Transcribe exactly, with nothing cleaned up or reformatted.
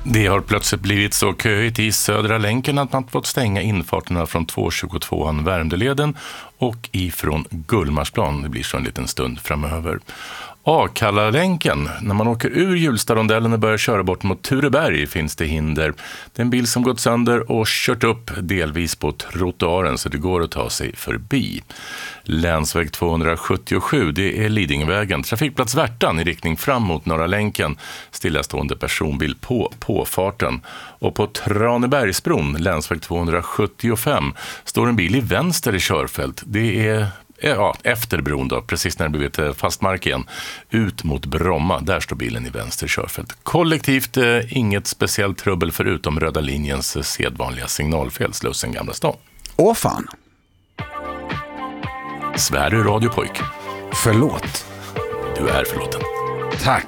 Det har plötsligt blivit så köigt i Södra länken att man fått stänga infarterna från tvåhundratjugotvåan Värmdöleden och ifrån Gullmarsplan. Det blir så en liten stund framöver. Akalla-länken. När man åker ur Hjulstarondellen och börjar köra bort mot Tureberg finns det hinder. Det är en bil som gått sönder och kört upp delvis på trottoaren så det går att ta sig förbi. Länsväg tvåhundrasjuttiosju, det är Lidingövägen. Trafikplats Värtan i riktning fram mot Norra länken. Stillastående personbil på påfarten. Och på Tranebergsbron, länsväg tvåhundrasjuttiofem, står en bil i vänster i körfält. Det är Ja, efter bron då, precis när det blivit fast mark igen, ut mot Bromma. Där står bilen i vänster körfält. Kollektivt eh, inget speciellt trubbel förutom röda linjens sedvanliga signalfel, Slussen Gamla stan. Åh fan. Svär du radiopojk? Förlåt. Du är förlåten. Tack.